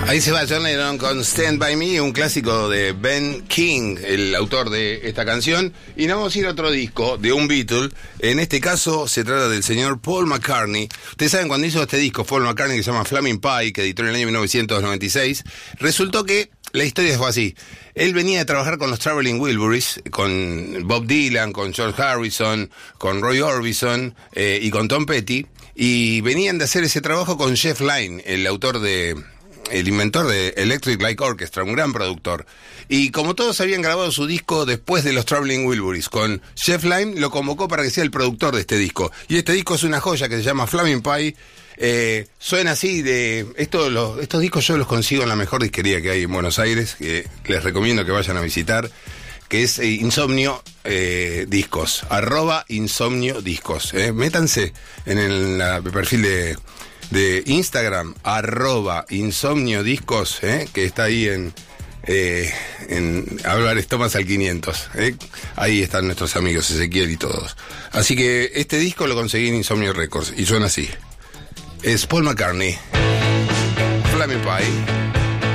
Ahí se va John Lennon con Stand By Me, un clásico de Ben King, el autor de esta canción. Y nos vamos a ir a otro disco de un Beatle. En este caso se trata del señor Paul McCartney. Ustedes saben, cuando hizo este disco, Paul McCartney, que se llama Flaming Pie, que editó en el año 1996, resultó que la historia fue así. Él venía de trabajar con los Traveling Wilburys, con Bob Dylan, con George Harrison, con Roy Orbison y con Tom Petty. Y venían de hacer ese trabajo con Jeff Lynne, el inventor de Electric Light Orchestra, un gran productor. Y como todos habían grabado su disco después de los Traveling Wilburys, con Jeff Lynne lo convocó para que sea el productor de este disco. Y este disco es una joya que se llama Flaming Pie. Suena así estos discos yo los consigo en la mejor disquería que hay en Buenos Aires, que les recomiendo que vayan a visitar, que es Insomnio Discos, @Insomnio Discos. Métanse en el perfil de Instagram, @Insomnio Discos, que está ahí en Álvarez Thomas al 500. Ahí están nuestros amigos Ezequiel y todos. Así que este disco lo conseguí en Insomnio Records y suena así. Es Paul McCartney, Flaming Pie.